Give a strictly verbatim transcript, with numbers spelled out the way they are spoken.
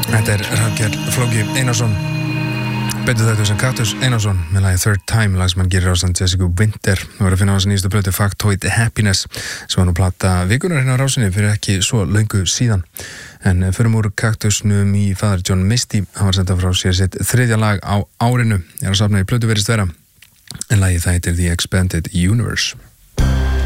Þetta er Hrafnkell Flóki Einarsson, betur þetta sem Kaktus Einarsson með lagi Third Time, lag sem hann gerir ásamt Jessica Winter. Við vorum að finna á þessi nýjastu plötu Factoid Happiness sem var nú plata vikunar hérna á rásinni fyrir ekki svo löngu síðan. En förum úr Kaktusnum í Father John Misty. Hann var sendað frá sér sitt þriðja lag á árinu. Ég er að safna í plötu verist vera en lagið það heitir The Expanded Universe.